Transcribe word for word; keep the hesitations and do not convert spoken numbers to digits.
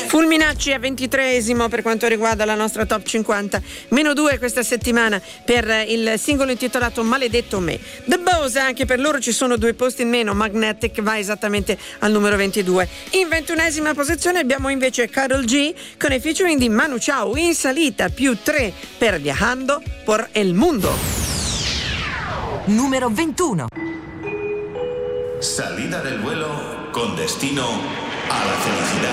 Fulminacci a ventitreesimo per quanto riguarda la nostra top cinquanta, meno due questa settimana per il singolo intitolato Maledetto me. The Bows, anche per loro ci sono due posti in meno, Magnetic va esattamente al numero ventidue. In ventunesima posizione abbiamo invece Karol G con il featuring di Manu Chao, in salita più tre per Viajando por el Mundo. Numero ventuno. Salida del vuelo con destino a la felicidad.